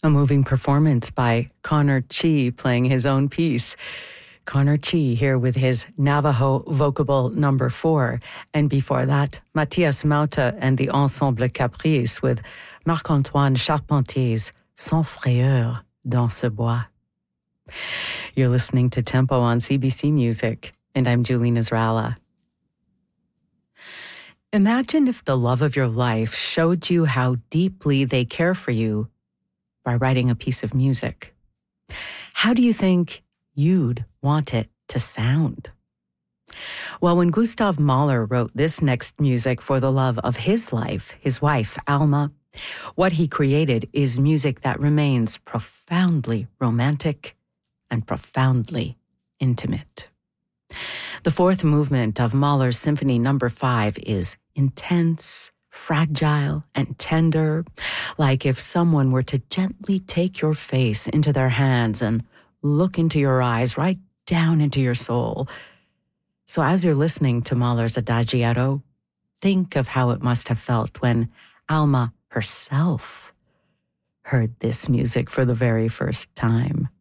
A moving performance by Connor Chi playing his own piece. Connor Chi here with his Navajo vocable number 4. And before that, Mathias Mauta and the Ensemble Caprice with Marc-Antoine Charpentier's Sans frayeur dans ce bois. You're listening to Tempo on CBC Music, and I'm Julie Nasrallah. Imagine if the love of your life showed you how deeply they care for you by writing a piece of music. How do you think you'd want it to sound? Well, when Gustav Mahler wrote this next music for the love of his life, his wife, Alma, what he created is music that remains profoundly romantic and profoundly intimate. The fourth movement of Mahler's Symphony No. 5 is intense, fragile, and tender, like if someone were to gently take your face into their hands and look into your eyes right down into your soul. So as you're listening to Mahler's Adagietto, think of how it must have felt when Alma herself heard this music for the very first time.